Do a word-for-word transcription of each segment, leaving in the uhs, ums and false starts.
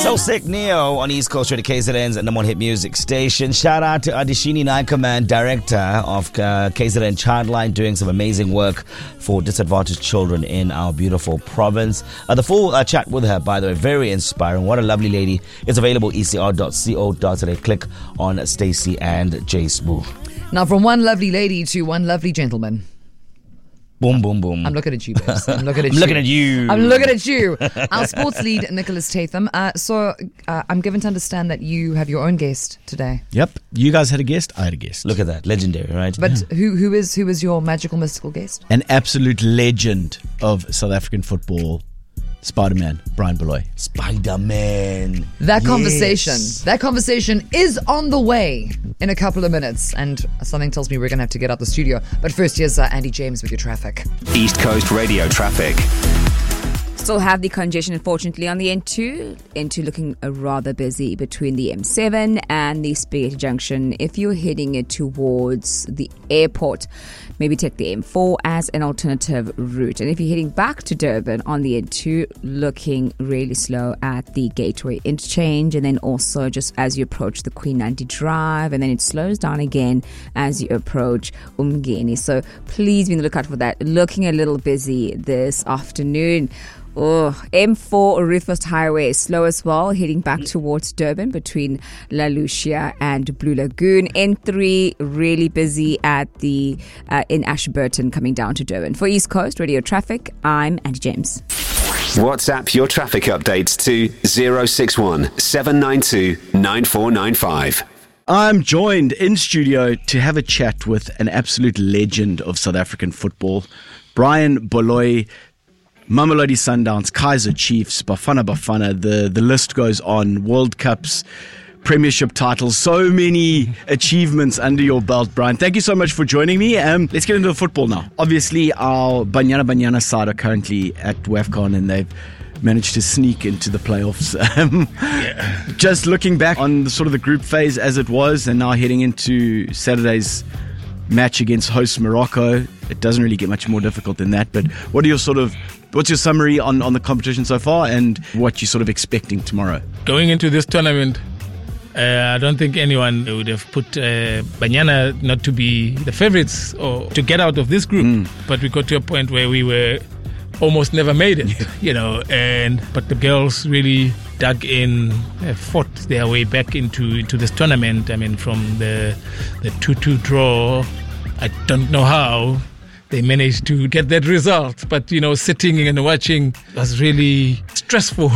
So Sick Neo on East Coast Radio K Z N's number one hit music station. Shout out to Adishini Naika, man, director of uh, K Z N Childline, doing some amazing work for disadvantaged children in our beautiful province. Uh, the full uh, chat with her, by the way, very inspiring. What a lovely lady. It's available e c r dot co dot za. Click on Stacey and Jace Boo. Now, from one lovely lady to one lovely gentleman. Boom, boom, boom. I'm looking at you, babes. I'm looking at I'm you. looking at you. I'm looking at you. Our sports lead, Nicholas Tatham. Uh, so uh, I'm given to understand that you have your own guest today. Yep. You guys had a guest. I had a guest. Look at that. Legendary, right? But yeah. who who is who is your magical, mystical guest? An absolute legend of South African football. Spider-Man, Brian Baloyi. Spider-Man. That yes. conversation, that conversation is on the way in a couple of minutes. And something tells me we're going to have to get out the studio. But first, here's uh, Andy James with your traffic. East Coast Radio traffic. Still have the congestion, unfortunately, on the N two. N two looking uh, rather busy between the M seven and the Spaghetti Junction. If you're heading it towards the airport, maybe take the M four as an alternative route. And if you're heading back to Durban on the N two, looking really slow at the Gateway Interchange. And then also just as you approach the Queen ninety Drive, and then it slows down again as you approach Umgeni. So please be on the lookout for that. Looking a little busy this afternoon. Oh, M four Rufus Highway is slow as well, heading back towards Durban between La Lucia and Blue Lagoon. N three really busy at the uh, in Ashburton coming down to Durban. For East Coast Radio Traffic, I'm Andy James. WhatsApp your traffic updates to zero six one seven nine two nine four nine five. I'm joined in studio to have a chat with an absolute legend of South African football, Brian Baloyi. Mamelodi Sundowns, Kaizer Chiefs, Bafana Bafana, the, the list goes on. World Cups, Premiership titles, so many achievements under your belt, Brian. Thank you so much for joining me. Um, let's get into the football now. Obviously, our Banyana Banyana side are currently at WAFCON and they've managed to sneak into the playoffs. Um, yeah. Just looking back on the sort of the group phase as it was, and now heading into Saturday's match against host Morocco, it doesn't really get much more difficult than that. But what are your sort of What's your summary on, on the competition so far and what you're sort of expecting tomorrow? Going into this tournament, uh, I don't think anyone would have put uh, Banyana not to be the favorites or to get out of this group. Mm. But we got to a point where we were almost never made it, yeah. you know. And but the girls really dug in, uh, fought their way back into, into this tournament. I mean, from the the two two draw, I don't know how they managed to get that result, but you know, sitting and watching was really stressful.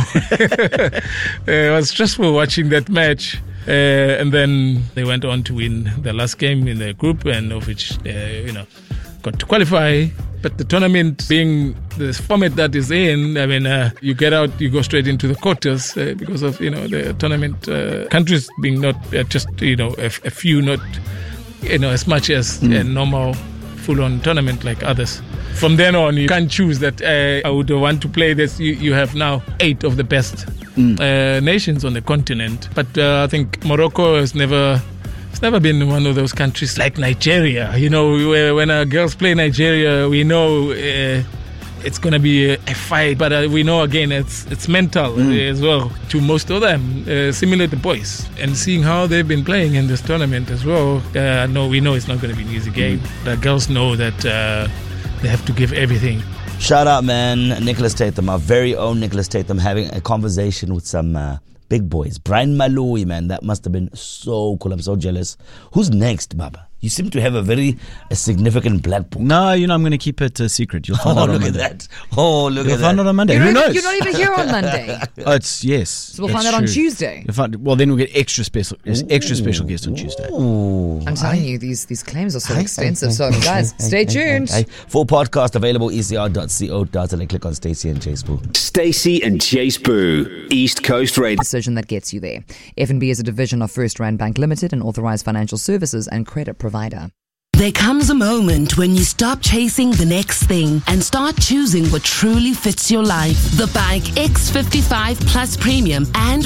It was stressful watching that match, uh, and then they went on to win the last game in the group, and of which uh, you know got to qualify. But the tournament being the format that is in, I mean, uh, you get out, you go straight into the quarters uh, because of you know the tournament uh, countries being not uh, just you know a, a few, not you know as much as mm. a normal full-on tournament like others. From then on, you can't choose that uh, I would want to play this. You, you have now eight of the best mm. uh, nations on the continent. But uh, I think Morocco has never it's never been one of those countries like Nigeria. You know, where when our girls play Nigeria, we know uh, it's going to be a, a fight. But uh, we know, again, it's it's mental mm. as well to most of them, uh, similar to boys. And seeing how they've been playing in this tournament as well, uh, no, we know it's not going to be an easy game. Mm. The girls know that uh, they have to give everything. Shout out, man, Nicholas Tatham, our very own Nicholas Tatham, having a conversation with some uh, big boys. Brian Baloyi, man, that must have been so cool. I'm so jealous. Who's next, Baba? You seem to have a very a significant black book. No, you know, I'm going to keep it uh, secret. You'll find oh, out on look Monday. at that. Oh, look You'll at find that. out on Monday. You're Who not, knows? You're not even here on Monday. Oh, it's, yes. So we'll find out on true. Tuesday. You'll find, well, then we'll get extra special extra special guests on Tuesday. Ooh. I'm telling you, these these claims are so extensive. So, guys, stay tuned. Full podcast available, e c r dot co dot za. Click on Stacey and Jace Boo. Stacey and Jace Boo, East Coast Radio. Decision that gets you there. F N B is a division of First Rand Bank Limited, an authorized financial services and credit provider. There comes a moment when you stop chasing the next thing and start choosing what truly fits your life. The Bike X fifty-five Plus Premium and